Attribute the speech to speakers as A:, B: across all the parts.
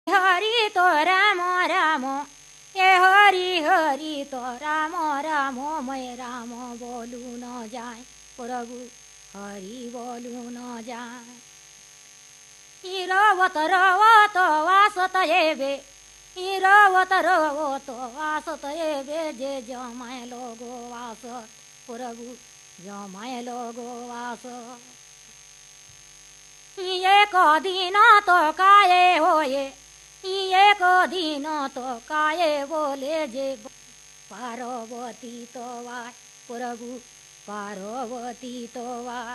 A: हरि तो राम राम, ये हरि हरि तो राम राम, मैं राम बोलू न जाए, प्रभु हरि बोलू न जाए। रवत रवत वासत एबे, रवत रवत वासत एबे, जे जमाए लोगो वास, प्रभु जमाए लोगो वास। एक दिन तो काये होए, एक दिन तो काये बोले, जे पार्वती तो वाय, प्रभु पार्वती तो वाय।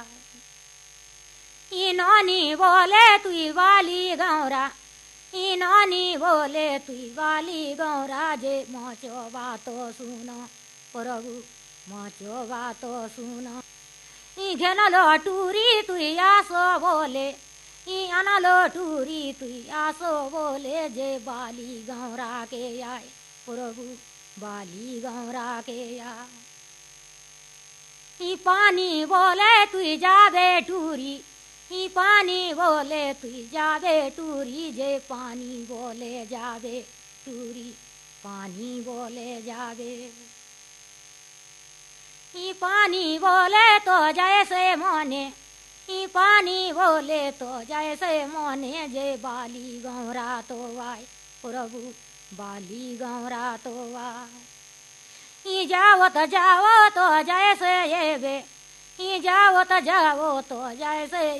A: इनानी बोले तुई वाली गौरा, इनानी बोले तुई वाली गौरा, जे मचो बातो सुनो, प्रभु मचो बातो सुनो। घेनलो टूरी तुई आसो बोले, अनलो टूरी तुई आसो बोले, जे बाली गौरा के आए, प्रभु बाली गौरा के आए। पानी बोले तुई जावे टूरी, पानी बोले तुई जावे टूरी, जे पानी बोले जावे टूरी, पानी बोले जावे। पानी बोले तो जैसे मोने, पानी बोले तो जैसे मोने, जे बाली गौरा तो वाय, प्रभु बाली गौरा तो वाय। जावत जाओ तो जैसे ये बे, जावत जाओ तो जैसे